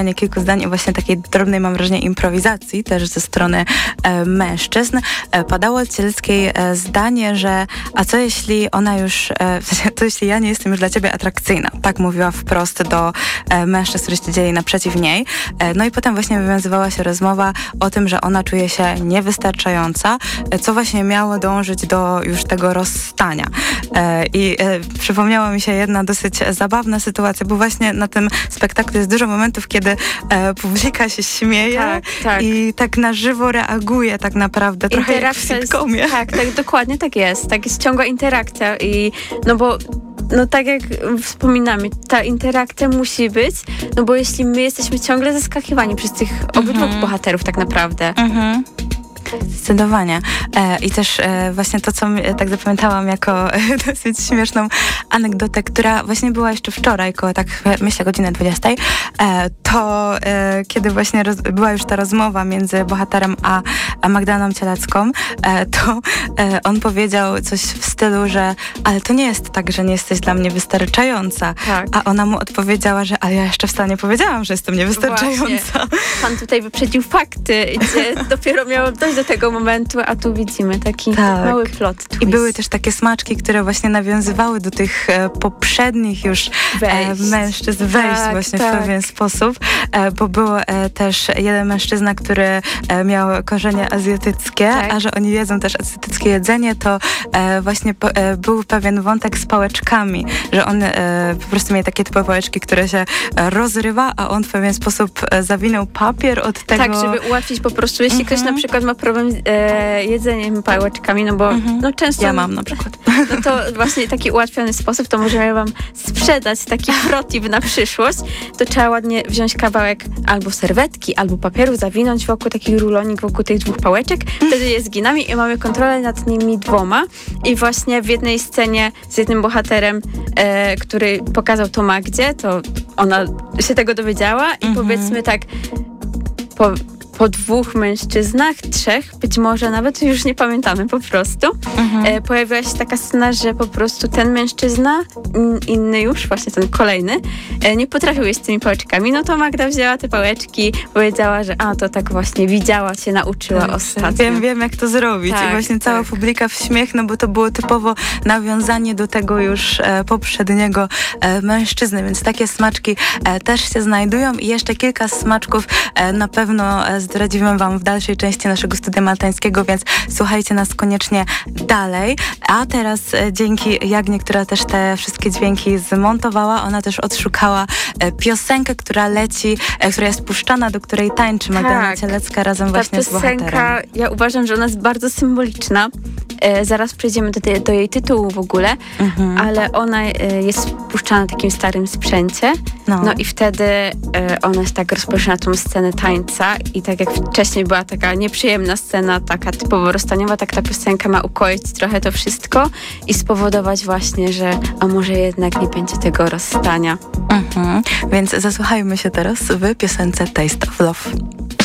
kilku zdań o właśnie takiej drobnej, mam wrażenie, improwizacji też ze strony mężczyzn. Padało od Cieleckiej zdanie, że a co jeśli ona już, co jeśli ja nie jestem już dla ciebie atrakcyjna? Tak mówiła wprost do mężczyzn, którzy siedzieli naprzeciw niej. No i potem właśnie wywiązywała się rozmowa o tym, że ona czuje się niewystarczająca, co właśnie miało dążyć do już tego rozstania. I przypomniała mi się jedna dosyć zabawna sytuacja, bo właśnie na tym spektaklu jest dużo momentów, kiedy publika się śmieje i tak na żywo reaguje tak naprawdę, trochę jak w sitcomie. Tak, dokładnie tak jest. Tak jest ciągła interakcja i no bo tak jak wspominamy, ta interakcja musi być, no bo jeśli my jesteśmy ciągle zaskakiwani przez tych obydwu bohaterów tak naprawdę. Zdecydowanie. I też właśnie to, co tak zapamiętałam jako dosyć śmieszną anegdotę, która właśnie była jeszcze wczoraj, koło tak myślę godziny 20, to kiedy właśnie była już ta rozmowa między bohaterem a Magdaleną Cielecką, to on powiedział coś w stylu, że ale to nie jest tak, że nie jesteś dla mnie wystarczająca. Tak. A ona mu odpowiedziała, że ale ja jeszcze wcale nie powiedziałam, że jestem niewystarczająca. Właśnie. Pan tutaj wyprzedził fakty, gdzie dopiero miało dojść do tego momentu, a tu widzimy taki mały plot twist. I były też takie smaczki, które właśnie nawiązywały do tych poprzednich już mężczyzn właśnie w pewien sposób, bo był też jeden mężczyzna, który miał korzenie azjatyckie, a że oni jedzą też azjatyckie jedzenie, to właśnie był pewien wątek z pałeczkami, że on po prostu miał takie typowe pałeczki, które się rozrywa, a on w pewien sposób zawinął papier od tego. Tak, żeby ułatwić po prostu, jeśli ktoś na przykład ma problem z jedzeniem pałeczkami, no bo no często... Ja mam na przykład. No to właśnie taki ułatwiony sposób, to możemy wam sprzedać taki protip na przyszłość. To trzeba ładnie wziąć kawałek albo serwetki, albo papieru, zawinąć wokół taki rulonik wokół tych dwóch pałeczek, wtedy je zginamy i mamy kontrolę nad nimi dwoma. I właśnie w jednej scenie z jednym bohaterem, który pokazał to Magdzie, to ona się tego dowiedziała i powiedzmy tak po dwóch mężczyznach, trzech, być może nawet, już nie pamiętamy po prostu, pojawiła się taka scena, że po prostu ten mężczyzna, inny już, właśnie ten kolejny, nie potrafił jeść z tymi pałeczkami, no to Magda wzięła te pałeczki, powiedziała, że to tak właśnie widziała, się nauczyła ostatnio. Wiem jak to zrobić. I właśnie cała publika w śmiech, no bo to było typowo nawiązanie do tego już poprzedniego mężczyzny, więc takie smaczki też się znajdują i jeszcze kilka smaczków na pewno zdradzimy wam w dalszej części naszego studia maltańskiego, więc słuchajcie nas koniecznie dalej. A teraz dzięki Jagnie, która też te wszystkie dźwięki zmontowała, ona też odszukała piosenkę, która leci, która jest puszczana, do której tańczy Magdalena Cielecka razem właśnie z bohaterem. Ta piosenka, ja uważam, że ona jest bardzo symboliczna. Zaraz przejdziemy do jej tytułu w ogóle, ale ona jest puszczana na takim starym sprzęcie. No i wtedy ona jest tak rozpoczyna tą scenę tańca i tak jak wcześniej była taka nieprzyjemna scena, taka typowo rozstaniowa, tak ta piosenka ma ukoić trochę to wszystko i spowodować właśnie, że a może jednak nie będzie tego rozstania. Więc zasłuchajmy się teraz w piosence Taste of Love.